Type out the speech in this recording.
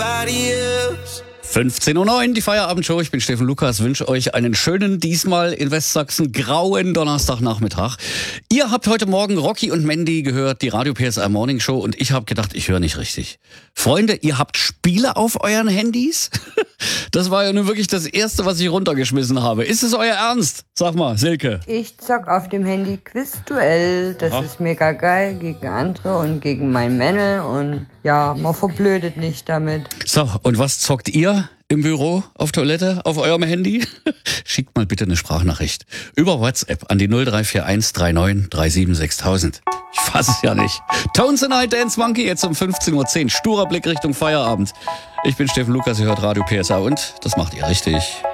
nobody else. 15:09 Uhr, die Feierabendshow. Ich bin Steffen Lukas, wünsche euch einen schönen, diesmal in Westsachsen, grauen Donnerstagnachmittag. Ihr habt heute Morgen Rocky und Mandy gehört, die Radio PSR Morning Show, und ich habe gedacht, ich höre nicht richtig. Freunde, ihr habt Spiele auf euren Handys? Das war ja nun wirklich das Erste, was ich runtergeschmissen habe. Ist es euer Ernst? Sag mal, Silke. Ich zock auf dem Handy Quizduell. Das ist mega geil, gegen andere und gegen mein Männel. Und ja, man verblödet nicht damit. So, und was zockt ihr im Büro, auf Toilette, auf eurem Handy? Schickt mal bitte eine Sprachnachricht über WhatsApp an die 0341 39 37 6000. Ich fass es ja nicht. Tones and I Dance Monkey jetzt um 15:10 Uhr. Sturer Blick Richtung Feierabend. Ich bin Steffen Lukas, ihr hört Radio PSR und das macht ihr richtig.